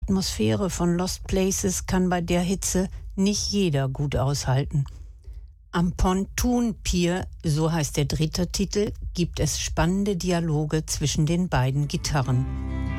Atmosphäre von Lost Places kann bei der Hitze nicht jeder gut aushalten. Am Pontoon Pier, so heißt der dritte Titel, gibt es spannende Dialoge zwischen den beiden Gitarren.